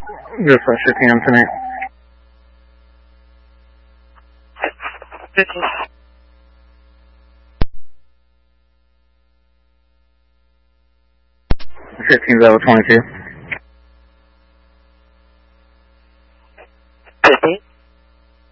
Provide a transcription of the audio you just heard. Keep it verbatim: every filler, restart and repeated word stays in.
Just uh, fifteen M tonight. fifteen. Fifteen's level twenty-two. fifteen.